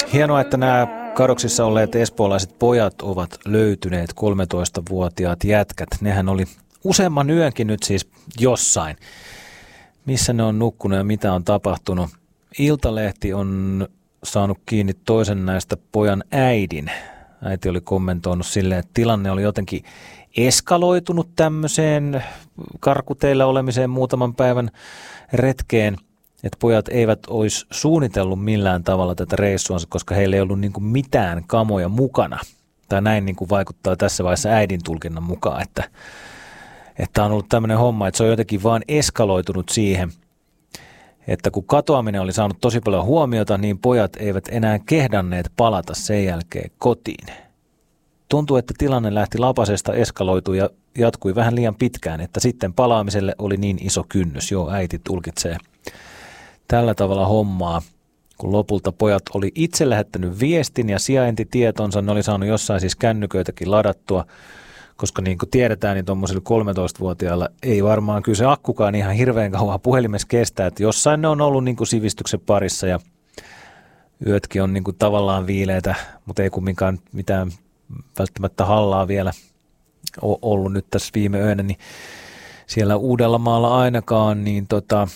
Hienoa, että nämä kadoksissa olleet espoolaiset pojat ovat löytyneet, 13-vuotiaat jätkät. Nehän oli useamman yönkin nyt siis jossain. Missä ne on nukkunut ja mitä on tapahtunut? Iltalehti on saanut kiinni toisen näistä pojan äidin. Äiti oli kommentoinut silleen, että tilanne oli jotenkin eskaloitunut tämmöiseen karkuteillä olemiseen muutaman päivän retkeen, että pojat eivät olisi suunnitellut millään tavalla tätä reissuansa, koska heillä ei ollut niin kuin mitään kamoja mukana. Tai näin niin kuin vaikuttaa tässä vaiheessa äidin tulkinnan mukaan, että on ollut tämmöinen homma, että se on jotenkin vaan eskaloitunut siihen, että kun katoaminen oli saanut tosi paljon huomiota, niin pojat eivät enää kehdanneet palata sen jälkeen kotiin. Tuntuu, että tilanne lähti lapasesta, eskaloitui ja jatkui vähän liian pitkään, että sitten palaamiselle oli niin iso kynnys. Joo, äiti tulkitsee tällä tavalla hommaa, kun lopulta pojat oli itse lähettänyt viestin ja sijaintitietonsa, ne oli saanut jossain siis kännyköitäkin ladattua, koska niin kuin tiedetään, niin tuommoisilla 13-vuotiailla ei varmaan kyllä se akkukaan ihan hirveän kauan puhelimessa kestää, että jossain ne on ollut niin kuin sivistyksen parissa ja yötkin on niin kuin tavallaan viileitä, mutta ei kumminkaan mitään välttämättä hallaa vielä ollut nyt tässä viime yönä, niin siellä Uudellamaalla ainakaan, niin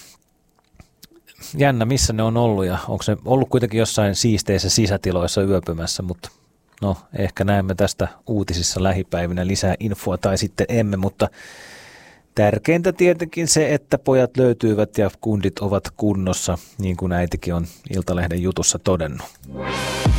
jännä missä ne on ollut ja onko se ollut kuitenkin jossain siisteissä sisätiloissa yöpymässä, mutta no ehkä näemme tästä uutisissa lähipäivinä lisää infoa tai sitten emme, mutta tärkeintä tietenkin se, että pojat löytyivät ja kundit ovat kunnossa, niin kuin äitikin on Iltalehden jutussa todennut.